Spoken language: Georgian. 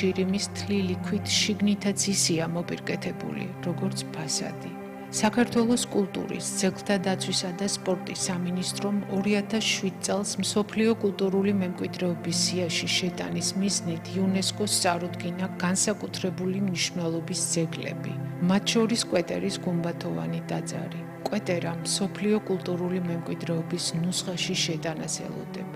შირიმის თლილი ქვით შიგნითაც ისია მოპირკეთებული, როგორც ფასადი. საქართველოს კულტურის, ძეგლთა დაცვისა და სპორტის სამინისტრომ 2007 წელს მსოფლიო კულტურული მემკვიდრეობის სიაში შეტანის მიზნით იუნესკოს წარუდგინა განსაკუთრებული მნიშვნელობის ძეგლები, მათ შორის კვეტერის გუმბათოვანი ტაძარი. კვეტერა მსოფლიო კულტურული მემკვიდრეობის ნუსხაში შეტანას ელოდება.